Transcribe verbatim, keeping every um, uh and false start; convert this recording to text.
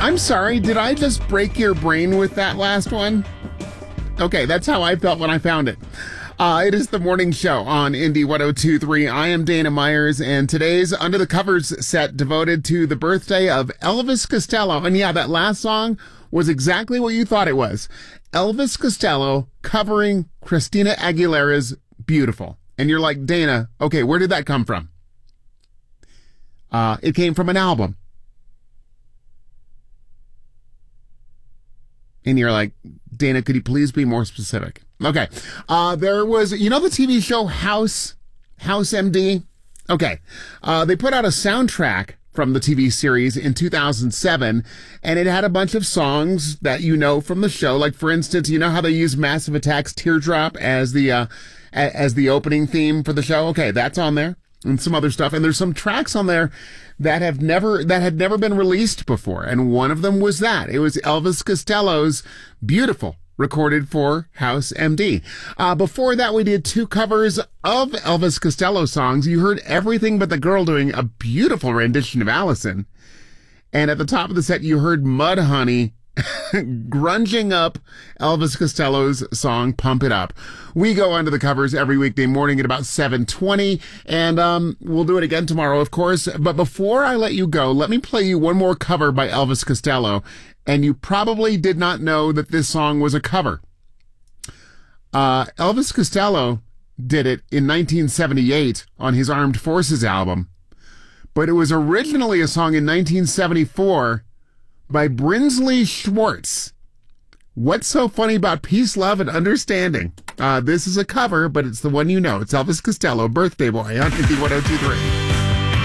I'm sorry, did I just break your brain with that last one? Okay, that's how I felt when I found it. Uh, it is the morning show on Indy one oh two point three. I am Dana Myers, and today's Under the Covers set devoted to the birthday of Elvis Costello. And yeah, that last song was exactly what you thought it was. Elvis Costello covering Christina Aguilera's Beautiful. And you're like, Dana, okay, where did that come from? Uh, it came from an album. And you're like, Dana, could you please be more specific? Okay. Uh, there was, you know, the T V show House, House M D? Okay. Uh, they put out a soundtrack from the T V series in two thousand seven, and it had a bunch of songs that you know from the show. Like, for instance, you know how they use Massive Attack's Teardrop as the, uh, as the opening theme for the show? Okay, that's on there. And some other stuff. And there's some tracks on there that have never, that had never been released before. And one of them was that. It was Elvis Costello's Beautiful, recorded for House M D. Uh, before that, we did two covers of Elvis Costello songs. You heard Everything But the Girl doing a beautiful rendition of Allison. And at the top of the set, you heard Mudhoney grunging up Elvis Costello's song Pump It Up. We go under the covers every weekday morning at about seven twenty, and um we'll do it again tomorrow, of course. But before I let you go, let me play you one more cover by Elvis Costello, and you probably did not know that this song was a cover. Uh, Elvis Costello did it in nineteen seventy-eight on his Armed Forces album, but it was originally a song in nineteen seventy-four by Brinsley Schwartz. What's so funny about peace, love, and understanding? Uh, this is a cover, but it's the one you know. It's Elvis Costello, Birthday Boy, on Indy one oh two point three.